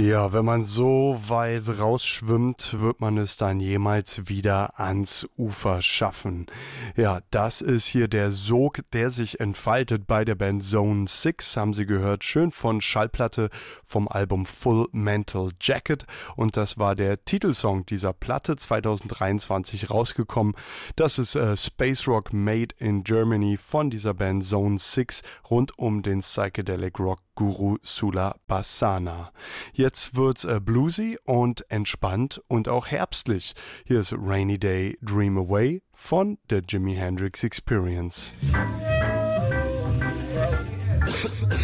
Ja, wenn man so weit rausschwimmt, wird man es dann jemals wieder ans Ufer schaffen. Ja, das ist hier der Sog, der sich entfaltet bei der Band Zone 6, haben Sie gehört, schön von Schallplatte vom Album Full Metal Jacket, und das war der Titelsong dieser Platte, 2023 rausgekommen. Das ist Space Rock Made in Germany von dieser Band Zone 6 rund um den Psychedelic Rock Guru Sula Bassana. Jetzt wird's bluesy und entspannt und auch herbstlich. Hier ist Rainy Day Dream Away von der Jimi Hendrix Experience.